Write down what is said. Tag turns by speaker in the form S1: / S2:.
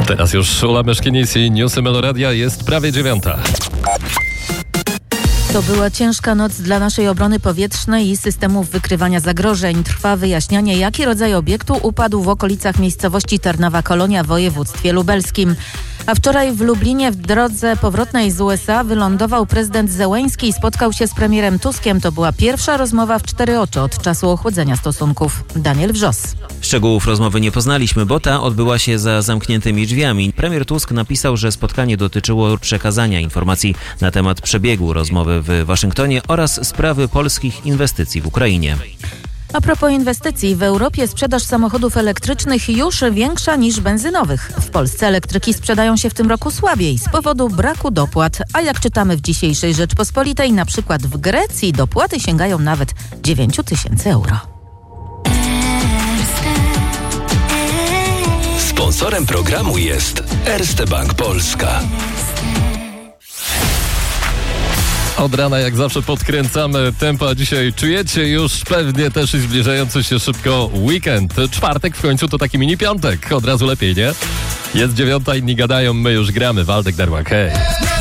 S1: Teraz już Ula Meszkinisi, Newsy Meloradia, jest prawie 9.
S2: To była ciężka noc dla naszej obrony powietrznej i systemów wykrywania zagrożeń. Trwa wyjaśnianie, jaki rodzaj obiektu upadł w okolicach miejscowości Tarnowa Kolonia w województwie lubelskim. A wczoraj w Lublinie w drodze powrotnej z USA wylądował prezydent Zełeński i spotkał się z premierem Tuskiem. To była pierwsza rozmowa w 4 oczy od czasu ochłodzenia stosunków. Daniel Wrzos.
S3: Szczegółów rozmowy nie poznaliśmy, bo ta odbyła się za zamkniętymi drzwiami. Premier Tusk napisał, że spotkanie dotyczyło przekazania informacji na temat przebiegu rozmowy w Waszyngtonie oraz sprawy polskich inwestycji w Ukrainie.
S2: A propos inwestycji, w Europie sprzedaż samochodów elektrycznych już większa niż benzynowych. W Polsce elektryki sprzedają się w tym roku słabiej z powodu braku dopłat. A jak czytamy w dzisiejszej Rzeczpospolitej, na przykład w Grecji dopłaty sięgają nawet 9 000 euro.
S4: Sponsorem programu jest Erste Bank Polska.
S1: Od rana jak zawsze podkręcamy tempo, dzisiaj czujecie już pewnie też i zbliżający się szybko weekend. Czwartek w końcu to taki mini piątek, od razu lepiej, nie? Jest 9, inni gadają, my już gramy. Waldek Darłak, hej.